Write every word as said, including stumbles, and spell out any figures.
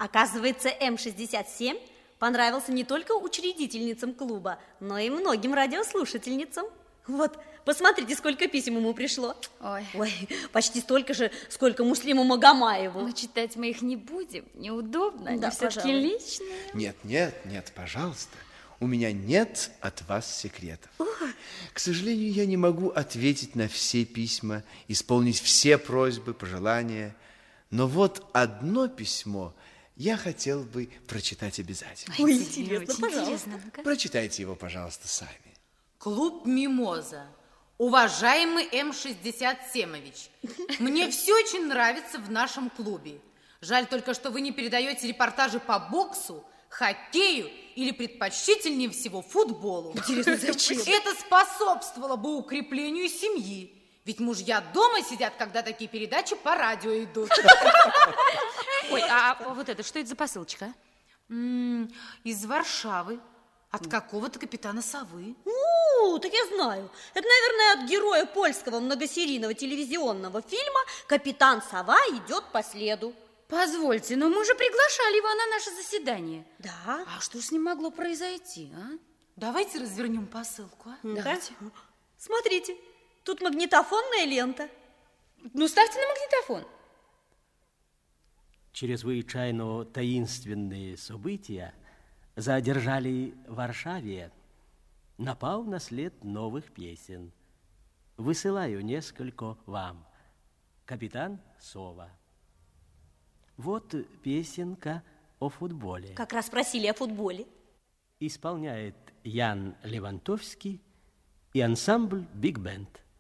Оказывается, Эм шестьдесят семь понравился не только учредительницам клуба, но и многим радиослушательницам. Вот, посмотрите, сколько писем ему пришло. Ой. Ой, почти столько же, сколько Муслиму Магомаеву. Но читать мы их не будем, неудобно, да, они все-таки личные. Нет, нет, нет, пожалуйста. У меня нет от вас секретов. Ой. К сожалению, я не могу ответить на все письма, исполнить все просьбы, пожелания. Но вот одно письмо я хотел бы прочитать обязательно. Ой, интересно, очень пожалуйста. интересно. Ну-ка. Прочитайте его, пожалуйста, сами. Клуб «Мимоза». Уважаемый Эм шестьдесят семович, мне все очень нравится в нашем клубе. Жаль только, что вы не передаете репортажи по боксу, хоккею или предпочтительнее всего футболу. Интересно, зачем? Это способствовало бы укреплению семьи. Ведь мужья дома сидят, когда такие передачи по радио идут. Ой, а вот это, что это за посылочка? М, Из Варшавы. От какого-то капитана Совы. Ну, так я знаю. Это, наверное, от героя польского многосерийного телевизионного фильма «Капитан Сова идет по следу». Позвольте, но мы же приглашали его на наше заседание. Да. А что с ним могло произойти, а? Давайте развернем посылку, а? Давайте. Смотрите, тут магнитофонная лента. Ну, ставьте на магнитофон. Чрезвычайно таинственные события задержали в Варшаве. Напал на след новых песен. Высылаю несколько вам. Капитан Сова. Вот песенка о футболе. Как раз спросили о футболе. Исполняет Ян Левантовский и ансамбль «Биг Бенд».